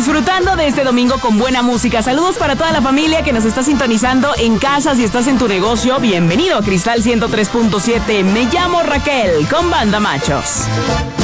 disfrutando de este domingo con buena música. Saludos para toda la familia que nos está sintonizando en casa. Si estás en tu negocio, bienvenido a Cristal 103.7. Me llamo Raquel con Banda Machos.